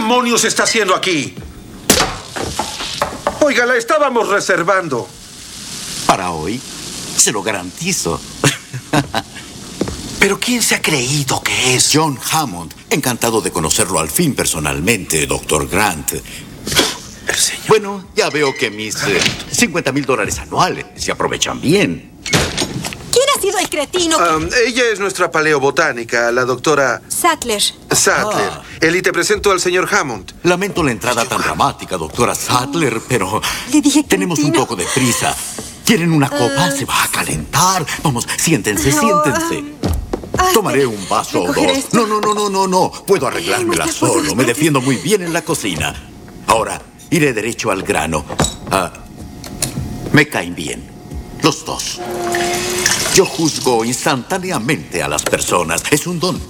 demonios está haciendo aquí? Oiga, la estábamos reservando. Para hoy, se lo garantizo. ¿Pero quién se ha creído que es? John Hammond. Encantado de conocerlo al fin personalmente, Dr. Grant. El señor. Bueno, ya veo que mis $50,000 anuales se aprovechan bien. ¿Quién ha sido el cretino? Ella es nuestra paleobotánica, la doctora Sattler. Sattler. Eli, te presento al señor Hammond. Lamento la entrada tan dramática, doctora Sattler, pero Le dije tenemos un cretino. poco de prisa. ¿Quieren una copa? Se va a calentar. Vamos, siéntense, siéntense. Tomaré un vaso o dos. No. Puedo arreglármela solo. Me defiendo muy bien en la cocina. Ahora, iré derecho al grano. Me caen bien. Los dos. Yo juzgo instantáneamente a las personas. Es un don.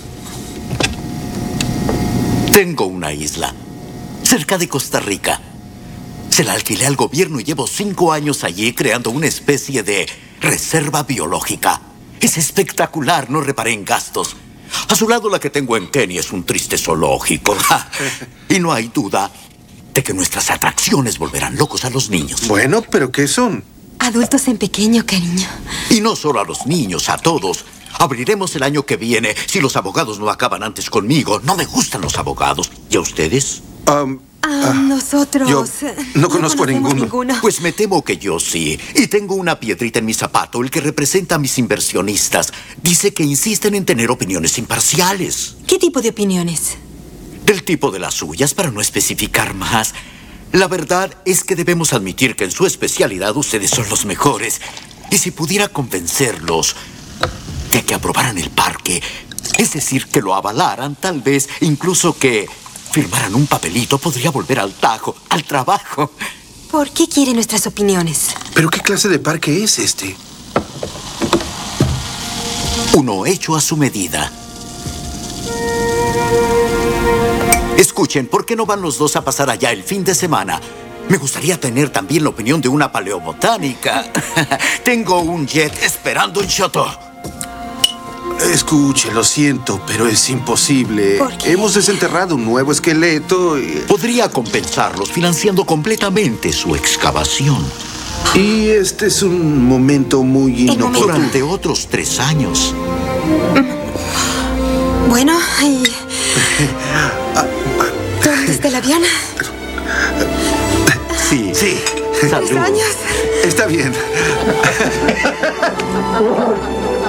Tengo una isla cerca de Costa Rica. Se la alquilé al gobierno y llevo 5 años allí creando una especie de reserva biológica. Es espectacular, no reparé en gastos. A su lado, la que tengo en Kenia es un triste zoológico. Y no hay duda de que nuestras atracciones volverán locos a los niños. Bueno, ¿pero qué son? Adultos en pequeño, cariño. Y no solo a los niños, a todos. Abriremos el año que viene si los abogados no acaban antes conmigo. No me gustan los abogados. ¿Y a ustedes? Nosotros... Yo no conozco a ninguno. Pues me temo que yo sí. Y tengo una piedrita en mi zapato, el que representa a mis inversionistas. Dice que insisten en tener opiniones imparciales. ¿Qué tipo de opiniones? Del tipo de las suyas, para no especificar más. La verdad es que debemos admitir que en su especialidad ustedes son los mejores. Y si pudiera convencerlos de que aprobaran el parque, es decir, que lo avalaran, tal vez incluso que firmaran un papelito, podría volver al tajo, al trabajo. ¿Por qué quiere nuestras opiniones? ¿Pero qué clase de parque es este? Uno hecho a su medida. Escuchen, ¿por qué no van los dos a pasar allá el fin de semana? Me gustaría tener también la opinión de una paleobotánica. Tengo un jet esperando en Chateau. Escuche, lo siento, pero es imposible. ¿Por qué? Hemos desenterrado un nuevo esqueleto y... Podría compensarlos financiando completamente su excavación. Y este es un momento muy inoportuno. Durante otros 3 años. Bueno, ¿y dónde está el avión? Sí. Sí. 3 Salud. años. Está bien.